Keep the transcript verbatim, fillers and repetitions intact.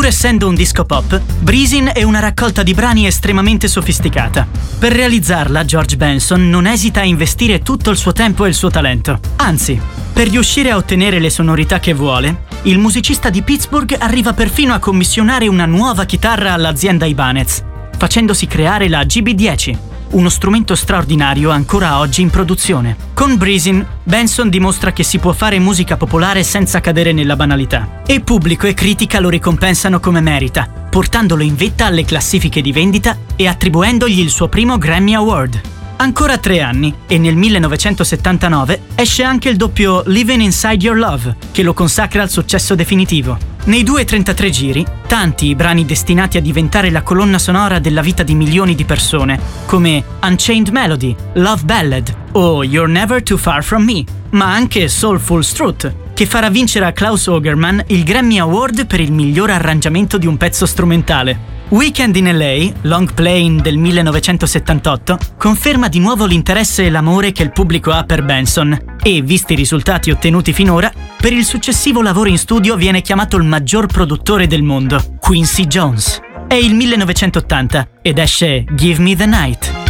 Pur essendo un disco pop, Breezin' è una raccolta di brani estremamente sofisticata. Per realizzarla, George Benson non esita a investire tutto il suo tempo e il suo talento. Anzi, per riuscire a ottenere le sonorità che vuole, il musicista di Pittsburgh arriva perfino a commissionare una nuova chitarra all'azienda Ibanez, facendosi creare la G B dieci, uno strumento straordinario ancora oggi in produzione. Con Breezin', Benson dimostra che si può fare musica popolare senza cadere nella banalità. E pubblico e critica lo ricompensano come merita, portandolo in vetta alle classifiche di vendita e attribuendogli il suo primo Grammy Award. Ancora tre anni, e nel millenovecentosettantanove esce anche il doppio Living Inside Your Love, che lo consacra al successo definitivo. Nei due trentatré giri, tanti i brani destinati a diventare la colonna sonora della vita di milioni di persone, come Unchained Melody, Love Ballad o You're Never Too Far From Me, ma anche Soulful Strut, che farà vincere a Klaus Ogerman il Grammy Award per il miglior arrangiamento di un pezzo strumentale. Weekend in L A, long playing del millenovecentosettantotto, conferma di nuovo l'interesse e l'amore che il pubblico ha per Benson e, visti i risultati ottenuti finora, per il successivo lavoro in studio viene chiamato il maggior produttore del mondo, Quincy Jones. È il millenovecentottanta ed esce Give Me the Night.